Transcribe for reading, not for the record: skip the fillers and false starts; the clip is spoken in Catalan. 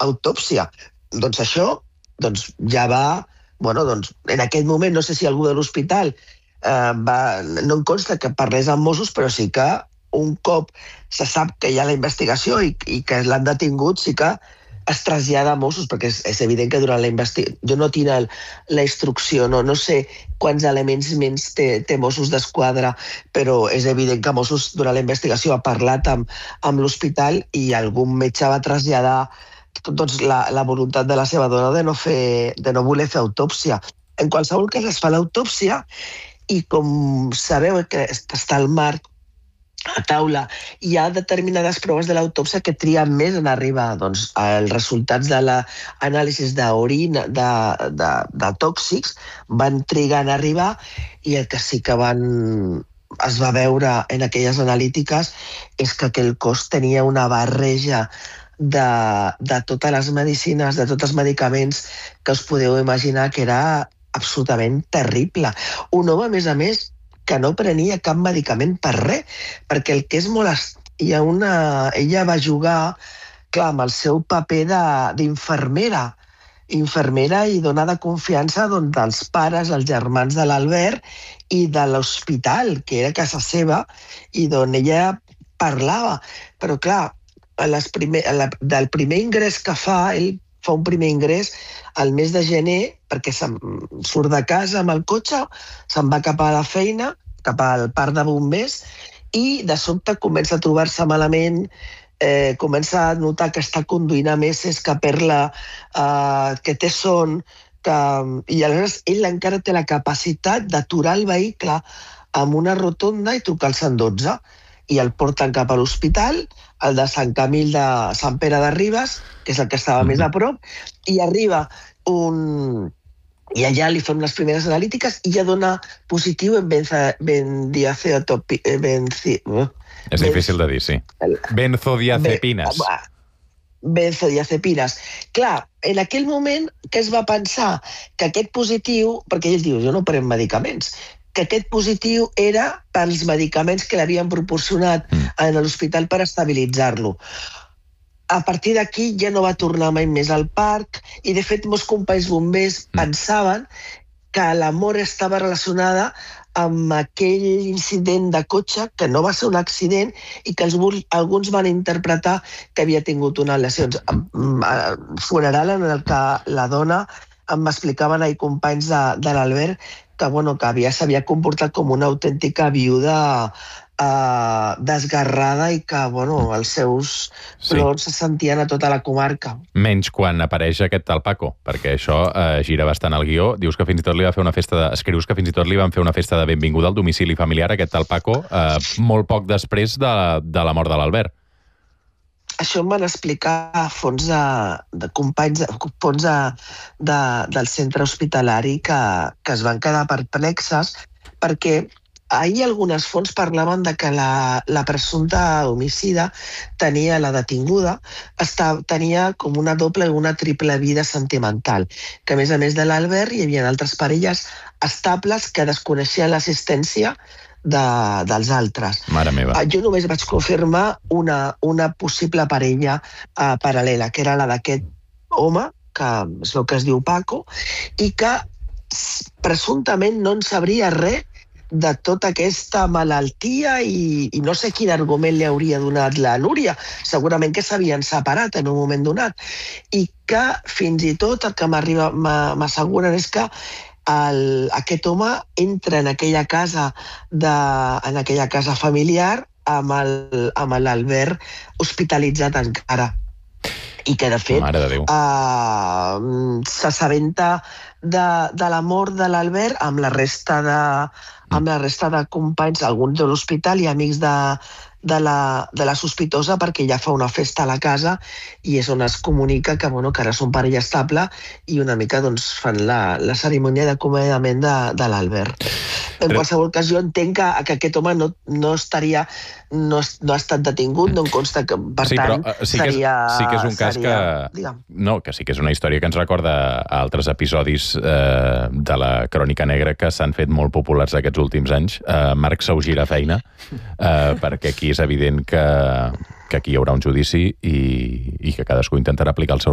autòpsia. Doncs això ja va... en aquest moment, no sé si algú de l'hospital no em consta que parlés amb Mossos, però sí que un cop se sap que hi ha la investigació i que l'han detingut, sí que es trasllada a Mossos, perquè és evident que durant la investigació... Jo no tinc la instrucció, no sé quants elements menys té Mossos d'Esquadra, però és evident que Mossos durant la investigació ha parlat amb l'hospital i algun metge va traslladar la voluntat de la seva dona de no voler fer autòpsia. En qualsevol cas es fa l'autòpsia i com sabeu que està al Marc a taula, hi ha determinades proves de l'autòpsia que trien més en arribar. Els resultats de l'anàlisi d'orina, de tòxics, van trigar en arribar i el que sí que es va veure en aquelles analítiques és que aquell cos tenia una barreja de totes les medicines, de tots els medicaments que us podeu imaginar, que era absolutament terrible. Un home, a més, que no prenia cap medicament per res, perquè el que és molt... Ella va jugar, clar, amb el seu paper d'infermera i donar de confiança dels pares, els germans de l'Albert i de l'hospital, que era casa seva, i d'on ella parlava. Però, clar, del primer ingrés que fa, ell fa un primer ingrés al mes de gener, perquè surt de casa amb el cotxe, se'n va cap a la feina, cap al parc de bombers, i de sobte comença a trobar-se malament, comença a notar que està conduint a meses, que perla, que té son, i aleshores ell encara té la capacitat d'aturar el vehicle amb una rotonda i trucar al 112, i el porten cap a l'hospital, el de Sant Camil de Sant Pere de Ribes, que és el que estava més a prop, i arriba i allà li fan unes primeres analítiques i ja dona positiu en és difícil de dir, sí. Benzodiazepines. Benzodiazepines. Clar, en aquell moment que es va pensar que aquest positiu, perquè ell diu, jo no prenc medicaments, que aquest positiu era pels medicaments que l'havien proporcionat a l'hospital per estabilitzar-lo. A partir d'aquí ja no va tornar mai més al parc i, de fet, molts companys bombers pensaven que la mort estava relacionada amb aquell incident de cotxe, que no va ser un accident i que alguns van interpretar que havia tingut unes lesions. Funeral en el que la dona em explicaven ahir companys de l'Albert que s'havia comportat com una autèntica viuda desgarrada i que els seus plors se sentien a tota la comarca. Menys quan apareix aquest tal Paco, perquè això gira bastant al guió. Dius que fins i tot li va fer una festa escrius que fins i tot li van fer una festa de benvinguda al domicili familiar, aquest tal Paco, molt poc després de la mort de l'Albert. Això em van explicar fons de companys, fons del centre hospitalari que es van quedar perplexes perquè ahir algunes fonts parlaven de que la presumpta homicida tenia, la detinguda, tenia com una doble o una triple vida sentimental, que a més de l'Albert hi havia altres parelles estables que desconeixien l'assistència dels altres. Mare meva. Jo només vaig confirmar una possible parella paral·lela, que era la d'aquest home, que és el que es diu Paco, i que presumptament no en sabria res de tota aquesta malaltia i no sé quin argument li hauria donat la Núria. Segurament que s'havien separat en un moment donat. I que fins i tot el que m'asseguren és que aquest home entra en aquella casa familiar amb l'Albert hospitalitzat encara. I que, de fet, s'assabenta de la mort de l'Albert amb la resta de companys, alguns de l'hospital i amics de la sospitosa, perquè ja fa una festa a la casa i és on es comunica que ara són parella estable i una mica fan la cerimònia d'acomiadament de l'Albert. En qualsevol cas, jo entenc que aquest home no ha estat detingut, no em consta que, per tant, seria... Sí que és un cas que... No, que sí que és una història que ens recorda a altres episodis de la Crònica Negra que s'han fet molt populars aquests últims anys. Marc Saugira feina, perquè aquí és evident que aquí hi haurà un judici i que cadascú intentarà aplicar el seu